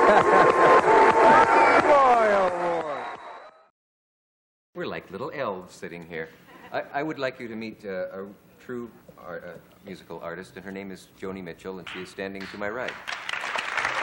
We're like little elves sitting here. I would like you to meet a true musical artist, and her name is Joni Mitchell, and she is standing to my right.